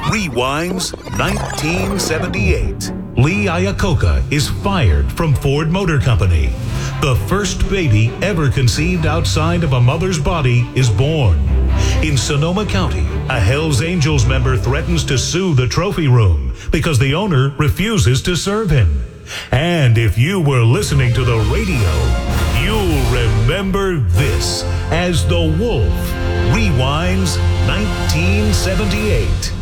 Rewinds 1978. Lee Iacocca is fired from Ford Motor Company. The first baby ever conceived outside of a mother's body is born. In Sonoma County, a Hells Angels member threatens to sue the trophy room because the owner refuses to serve him. And if you were listening to the radio, you'll remember this as The Wolf. Rewinds 1978.